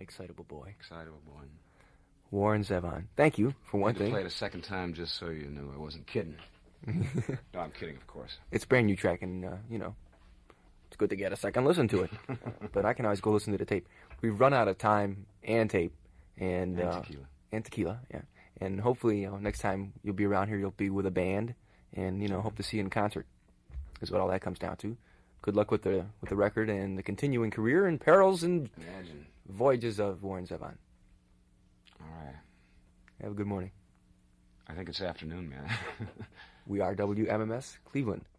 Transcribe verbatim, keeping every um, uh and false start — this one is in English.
excitable boy. Excitable boy. Warren Zevon. Thank you, for one I had to thing. play it a second time just so you knew I wasn't kidding. No, I'm kidding, of course. It's a brand new track, and, uh, you know, it's good to get a second listen to it. But I can always go listen to the tape. We've run out of time and tape. And, And uh, tequila. And tequila, yeah. And hopefully, you know, next time you'll be around here, you'll be with a band. And, you know, hope to see you in concert. Is what all that comes down to. Good luck with the with the record and the continuing career and perils and Imagine. voyages of Warren Zevon. All right. Have a good morning. I think it's afternoon, man. We are W M M S Cleveland.